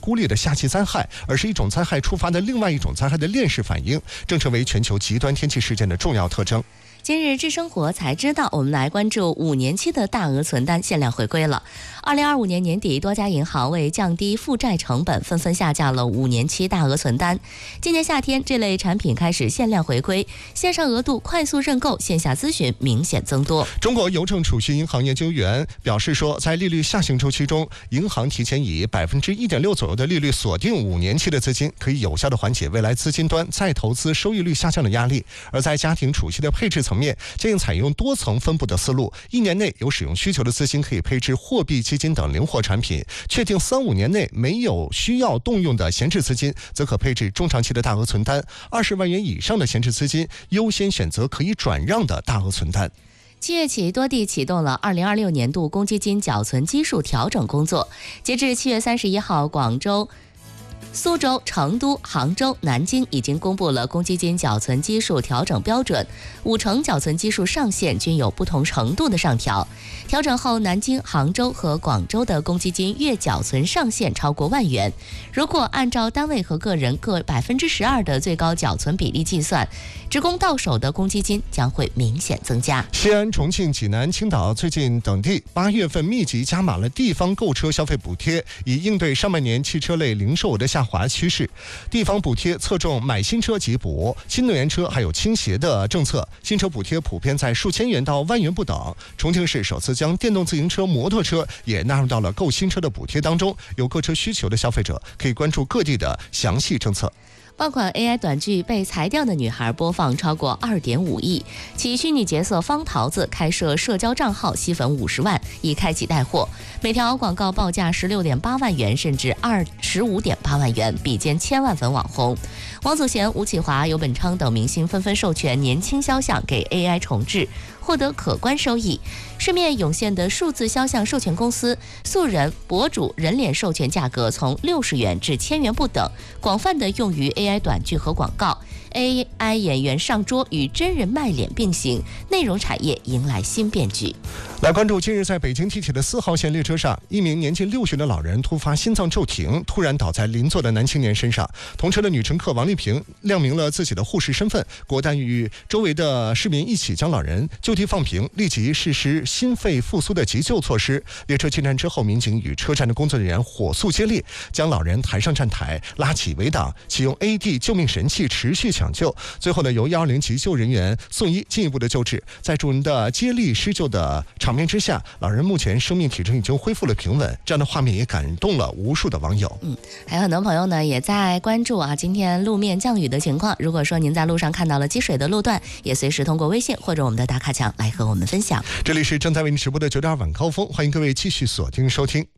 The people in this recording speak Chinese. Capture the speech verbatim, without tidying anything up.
孤立的夏季灾害，而是一种灾害触发的另外一种灾害的链式反应，正成为全球极端天气事件的重要特征。 今日智生活才知道，我们来关注五年期的大额存单限量回归了。二零二五年年底，多家银行为降低负债成本，纷纷下架了五年期大额存单。今年夏天，这类产品开始限量回归，线上额度快速认购，线下咨询明显增多。 中国邮政储蓄银行研究员表示说，在利率下行周期中，银行提前以百分之一点六左右的利率锁定五年期的资金，可以有效地缓解未来资金端再投资收益率下降的压力。而在家庭储蓄的配置层面，建议采用多层分布的思路，一年内有使用需求的资金可以配置货币基金等灵活产品，确定三五年内没有需要动用的闲置资金，则可配置中长期的大额存单，二十万元以上的闲置资金优先选择可以转让的大额存单。 七月起，多地启动了二零二六年度公积金缴存基数调整工作。截至七月三十一号，广州、苏州、成都、杭州、南京已经公布了公积金缴存基数调整标准，五成缴存基数上限均有不同程度的上调。调整后，南京、杭州和广州的公积金月缴存上限超过万元。如果按照单位和个人各百分之十二的最高缴存比例计算，职工到手的公积金将会明显增加。 西安、重庆、济南、青岛最近等地八月份密集加码了地方购车消费补贴，以应对上半年汽车类零售额的下滑趋势。地方补贴侧重买新车即补，新能源车还有倾斜的政策，新车补贴普遍在数千元到万元不等。重庆市首次将电动自行车、摩托车也纳入到了购新车的补贴当中，有购车需求的消费者可以关注各地的详细政策。 爆款 A I 短剧《被裁掉的女孩》播放超过 二点五亿，其虚拟角色方桃子开设社交账号吸粉五十万，已开启带货，每条广告报价十六点八万元，甚至二十五点八万元，比肩千万粉网红。王祖贤、吴启华、游本昌等明星纷纷授权年轻肖像给 A I 重制，获得可观收益。市面涌现的数字肖像授权公司、素人、博主人脸授权价格从六十元至千元不等，广泛的用于 A I 短剧和广告。A I 演员上桌与真人卖脸并行，内容产业迎来新变局。 来关注近日在北京地铁的四号线列车上，一名年近六旬的老人突发心脏骤停，突然倒在邻座的男青年身上。同车的女乘客王丽萍亮明了自己的护士身份，果断与周围的市民一起将老人就地放平，立即实施心肺复苏的急救措施。列车进站之后，民警与车站的工作人员火速接力，将老人抬上站台，拉起围挡，启用 A E D 救命神器持续抢救。最后呢，由一二零急救人员送医进一步的救治。在众人的接力施救的场面之下，老人目前生命体征已经恢复了平稳。这样的画面也感动了无数的网友。 嗯，还有很多朋友呢也在关注啊今天路面降雨的情况。如果说您在路上看到了积水的路段，也随时通过微信或者我们的打卡墙来和我们分享。 这里是正在为您直播的九点二晚高峰，欢迎各位继续锁定收听。